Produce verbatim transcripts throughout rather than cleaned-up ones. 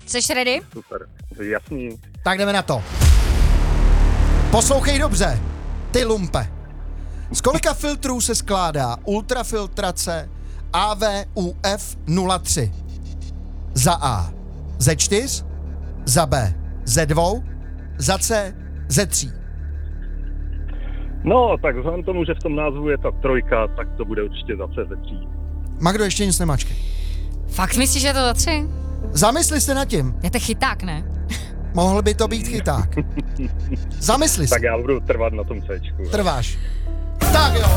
Jseš ready? Super, jasný. Tak jdeme na to. Poslouchej dobře, ty lumpe. Z kolika filtrů se skládá ultrafiltrace A V U F nula tři? Za A ze čtyř, za B ze dvou, za C ze tří. No, tak vzhledem tomu, že v tom názvu je ta trojka, tak to bude určitě zase ze tří. Magdo, ještě nic nemačkej. Fakt myslíš, že je to za tři? Zamysli se nad tím. Je to chyták, ne? Mohl by to být chyták. Zamysli se. Tak já budu trvat na tom Cčku. Trváš. Tak jo.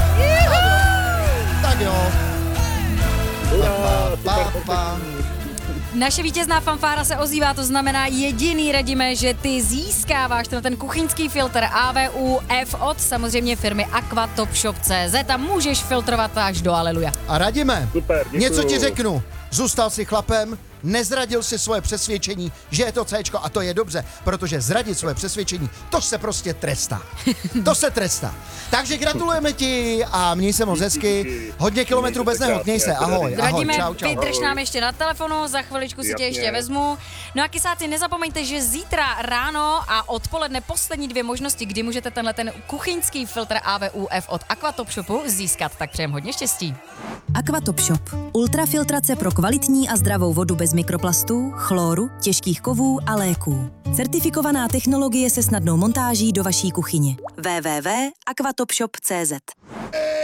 Tak jo. Ura, Pa, super, pa. Naše vítězná fanfára se ozývá, to znamená jediný, radíme, že ty získáváš ten, ten kuchyňský filtr A V U F od samozřejmě firmy aquatopshop tečka cé zet a můžeš filtrovat až do aleluja. A radíme. Super, děkuju. Něco ti řeknu. Zůstal si chlapem, nezradil si svoje přesvědčení, že je to Cčko a to je dobře, protože zradit svoje přesvědčení, to se prostě trestá. To se trestá. Takže gratulujeme ti a měj se moc hezky. Hodně kilometrů bez nehod, měj se, ahoj, ahoj, Radíme, čau, čau. vydrž nám ještě na telefonu, za chviličku si tě Jasně. ještě vezmu. No a kysáci, nezapomeňte, že zítra ráno a odpoledne poslední dvě možnosti, kdy můžete tenhle ten kuchyňský filtr A V U F od Aquatopshopu získat, tak přejem hodně štěstí. Aquatopshop. Ultrafiltrace pro kvalitní a zdravou vodu bez mikroplastů, chloru, těžkých kovů a léků. Certifikovaná technologie se snadnou montáží do vaší kuchyně. w w w tečka aquatopshop tečka cé zet